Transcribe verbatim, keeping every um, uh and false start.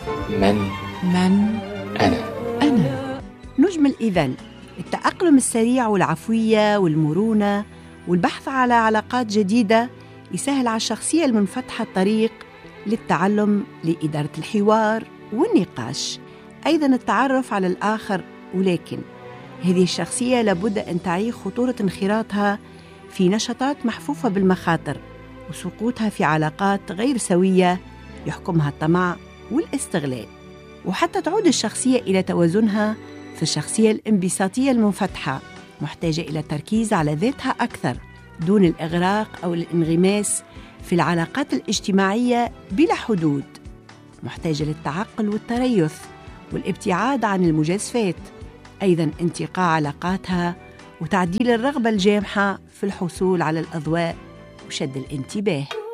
من من أنا؟ أنا نجمل إذن التأقلم السريع والعفوية والمرونة والبحث على علاقات جديدة يسهل على الشخصية المنفتحة الطريق للتعلم، لإدارة الحوار والنقاش، أيضاً التعرف على الآخر. ولكن هذه الشخصية لابد أن تعي خطورة انخراطها في نشاطات محفوفة بالمخاطر وسقوطها في علاقات غير سوية يحكمها الطمع والاستغلال. وحتى تعود الشخصية إلى توازنها، فالشخصية الانبساطية المنفتحة محتاجة إلى التركيز على ذاتها أكثر دون الإغراق أو الانغماس في العلاقات الاجتماعية بلا حدود، محتاجة للتعقل والتريث والابتعاد عن المجازفات، أيضاً انتقاء علاقاتها وتعديل الرغبة الجامحة في الحصول على الأضواء وشد الانتباه.